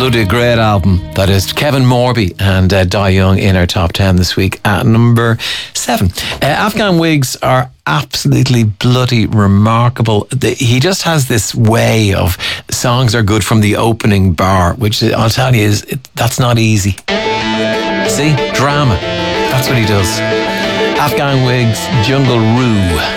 Absolutely a great album. That is Kevin Morby and Die Young in our top 10 this week at number 7. Afghan Wigs are absolutely bloody remarkable. He just has this way of songs are good from the opening bar, which I'll tell you that's not easy. See? Drama. That's what he does. Afghan Wigs, Jungle Roo.